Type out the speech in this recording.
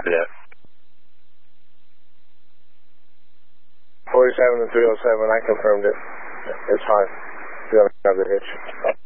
Copy that. 47 and 307, I confirmed it. It's fine. You don't have the hitch.